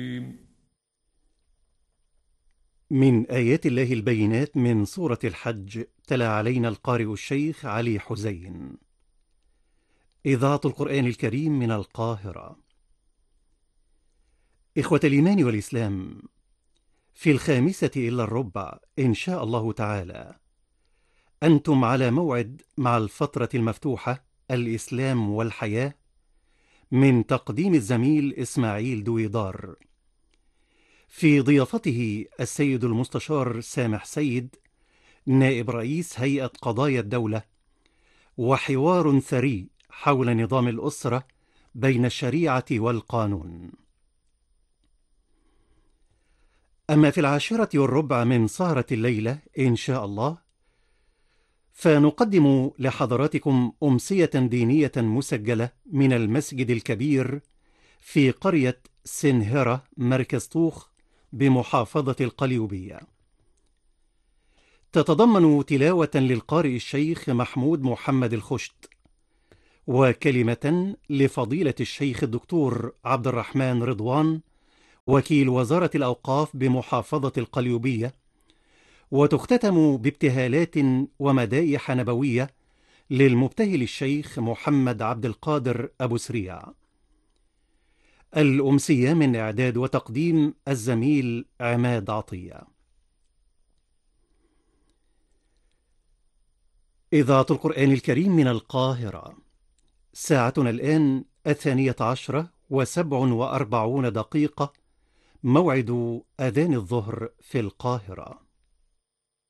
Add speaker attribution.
Speaker 1: من آيات الله البينات من سورة الحج تلا علينا القارئ الشيخ علي حزين. إذاعة القرآن الكريم من القاهرة. إخوة الإيمان والإسلام، في 5:45 إن شاء الله تعالى أنتم على موعد مع الفترة المفتوحة الإسلام والحياة من تقديم الزميل إسماعيل دويدار، في ضيافته السيد المستشار سامح سيد نائب رئيس هيئة قضايا الدولة، وحوار ثري حول نظام الأسرة بين الشريعة والقانون. أما في 10:15 من سهرة الليلة إن شاء الله فنقدم لحضراتكم أمسية دينية مسجلة من المسجد الكبير في قرية سنهرة مركز طوخ بمحافظة القليوبية، تتضمن تلاوة للقارئ الشيخ محمود محمد الخشت، وكلمة لفضيلة الشيخ الدكتور عبد الرحمن رضوان وكيل وزارة الأوقاف بمحافظة القليوبية، وتختتم بابتهالات ومدائح نبوية للمبتهل الشيخ محمد عبد القادر أبو سريع. الأمسية من إعداد وتقديم الزميل عماد عطية. إذاعة القرآن الكريم من القاهرة. ساعتنا الآن 12:47 موعد أذان الظهر في القاهرة.